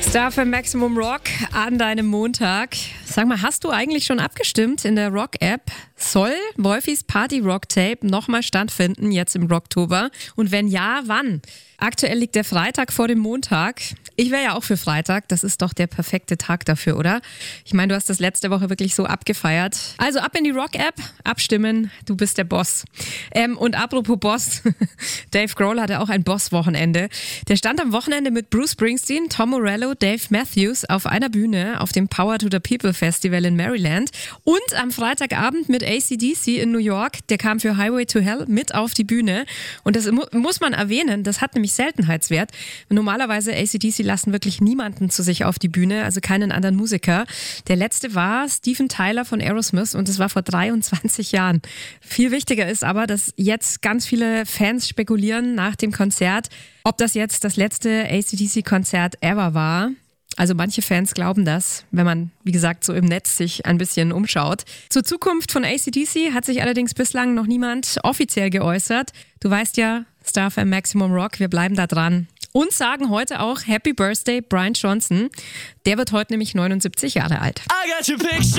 Star für Maximum Rock an deinem Montag. Sag mal, hast du eigentlich schon abgestimmt in der Rock-App? Soll Wolfis Party-Rock-Tape nochmal stattfinden, jetzt im Rocktober? Und wenn ja, wann? Aktuell liegt der Freitag vor dem Montag. Ich wäre ja auch für Freitag. Das ist doch der perfekte Tag dafür, oder? Ich meine, du hast das letzte Woche wirklich so abgefeiert. Also ab in die Rock-App, abstimmen, du bist der Boss. Und apropos Boss, Dave Grohl hatte auch ein Boss-Wochenende. Der stand am Wochenende mit Bruce Springsteen, Tom Morello, Dave Matthews auf einer Bühne auf dem Power to the People Festival in Maryland. Und am Freitagabend mit AC/DC in New York. Der kam für Highway to Hell mit auf die Bühne. Und das muss man erwähnen, das hat nämlich Seltenheitswert. Normalerweise AC/DC lassen wirklich niemanden zu sich auf die Bühne, also keinen anderen Musiker. Der letzte war Steven Tyler von Aerosmith und das war vor 23 Jahren. Viel wichtiger ist aber, dass jetzt ganz viele Fans spekulieren nach dem Konzert, ob das jetzt das letzte AC/DC-Konzert ever war. Also manche Fans glauben das, wenn man, wie gesagt, so im Netz sich ein bisschen umschaut. Zur Zukunft von AC/DC hat sich allerdings bislang noch niemand offiziell geäußert. Du weißt ja, Star FM Maximum Rock, wir bleiben da dran. Und sagen heute auch Happy Birthday Brian Johnson. Der wird heute nämlich 79 Jahre alt. I got your picture.